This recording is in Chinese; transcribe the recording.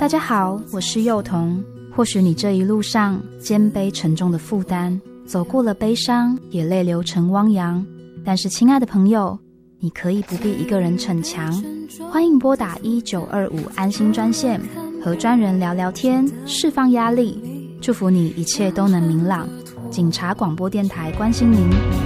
大家好，我是幼童。或许你这一路上肩背沉重的负担，走过了悲伤，也泪流成汪洋。但是亲爱的朋友，你可以不必一个人逞强，欢迎拨打1925安心专线，和专人聊聊天，释放压力。祝福你一切都能明朗。警察广播电台关心您。